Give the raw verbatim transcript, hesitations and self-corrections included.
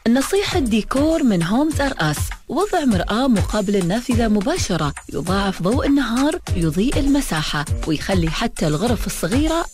نصيحة ديكور من هومز ار اس: وضع مرآة مقابل النافذة مباشرة، يضاعف ضوء النهار، يضيء المساحة ويخلي حتى الغرف الصغيرة